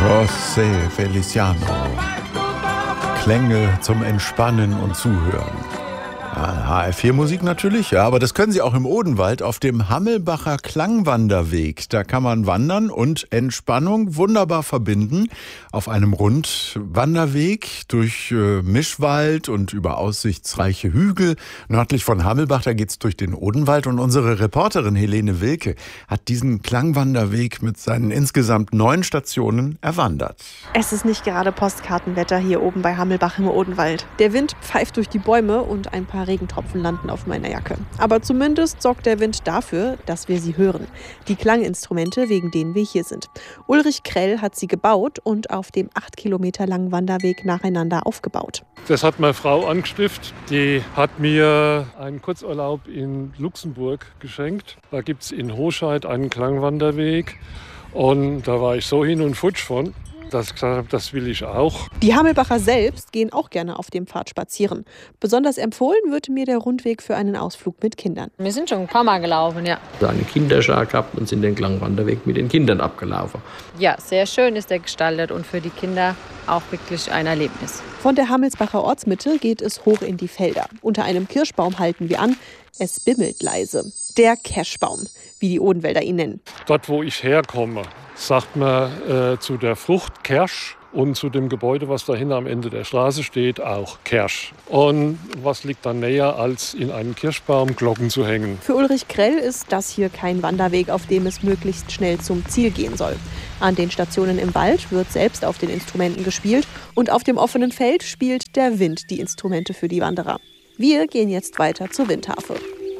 José Feliciano. Klänge zum Entspannen und Zuhören. Ja, HR4-Musik natürlich, ja, aber das können Sie auch im Odenwald auf dem Hammelbacher Klangwanderweg. Da kann man wandern und Entspannung wunderbar verbinden auf einem Rundwanderweg durch Mischwald und über aussichtsreiche Hügel. Nördlich von Hammelbach, da geht's durch den Odenwald und unsere Reporterin Helene Wilke hat diesen Klangwanderweg mit seinen insgesamt 9 Stationen erwandert. Es ist nicht gerade Postkartenwetter hier oben bei Hammelbach im Odenwald. Der Wind pfeift durch die Bäume und ein paar Regentropfen landen auf meiner Jacke. Aber zumindest sorgt der Wind dafür, dass wir sie hören. Die Klanginstrumente, wegen denen wir hier sind. Ulrich Krell hat sie gebaut und auf dem 8 Kilometer langen Wanderweg nacheinander aufgebaut. Das hat meine Frau angestiftet. Die hat mir einen Kurzurlaub in Luxemburg geschenkt. Da gibt es in Hoscheid einen Klangwanderweg. Und da war ich so hin und futsch von, dass ich gesagt habe, das will ich auch. Die Hammelbacher selbst gehen auch gerne auf dem Pfad spazieren. Besonders empfohlen wird mir der Rundweg für einen Ausflug mit Kindern. Wir sind schon ein paar Mal gelaufen, ja. Eine Kinderschar gehabt und sind den Klangwanderweg mit den Kindern abgelaufen. Ja, sehr schön ist der gestaltet und für die Kinder auch wirklich ein Erlebnis. Von der Hammelsbacher Ortsmitte geht es hoch in die Felder. Unter einem Kirschbaum halten wir an. Es bimmelt leise. Der Kerschbaum, wie die Odenwälder ihn nennen. Dort, wo ich herkomme, sagt man zu der Frucht Kersch und zu dem Gebäude, was dahinter am Ende der Straße steht, auch Kersch. Und was liegt dann näher, als in einem Kirschbaum Glocken zu hängen? Für Ulrich Krell ist das hier kein Wanderweg, auf dem es möglichst schnell zum Ziel gehen soll. An den Stationen im Wald wird selbst auf den Instrumenten gespielt und auf dem offenen Feld spielt der Wind die Instrumente für die Wanderer. Wir gehen jetzt weiter zur Windharfe.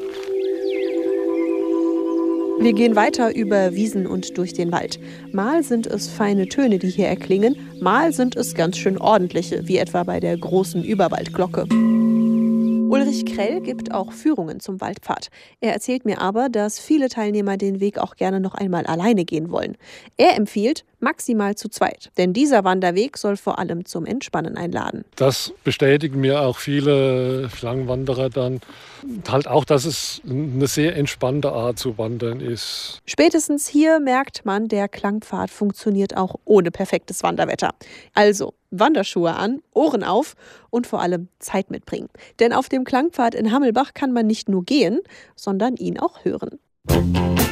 Wir gehen weiter über Wiesen und durch den Wald. Mal sind es feine Töne, die hier erklingen, mal sind es ganz schön ordentliche, wie etwa bei der großen Überwaldglocke. Ulrich Krell gibt auch Führungen zum Waldpfad. Er erzählt mir aber, dass viele Teilnehmer den Weg auch gerne noch einmal alleine gehen wollen. Er empfiehlt maximal zu zweit, denn dieser Wanderweg soll vor allem zum Entspannen einladen. Das bestätigen mir auch viele Klangwanderer dann. Halt auch, dass es eine sehr entspannte Art zu wandern ist. Spätestens hier merkt man, der Klangpfad funktioniert auch ohne perfektes Wanderwetter. Also Wanderschuhe an, Ohren auf und vor allem Zeit mitbringen. Denn auf dem Klangpfad in Hammelbach kann man nicht nur gehen, sondern ihn auch hören.